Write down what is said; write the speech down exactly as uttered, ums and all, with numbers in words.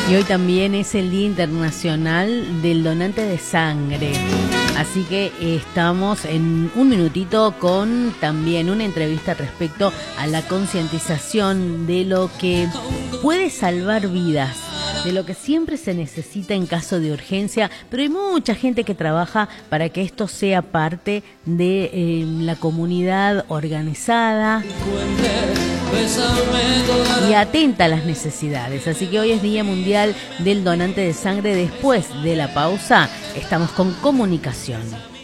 Y hoy también es el Día Internacional del Donante de Sangre. Así que estamos en un minutito con también una entrevista respecto a la concientización de lo que puede salvar vidas, de lo que siempre se necesita en caso de urgencia, pero hay mucha gente que trabaja para que esto sea parte de eh, la comunidad organizada y atenta a las necesidades. Así que hoy es Día Mundial del Donante de Sangre. Después de la pausa estamos con comunicación.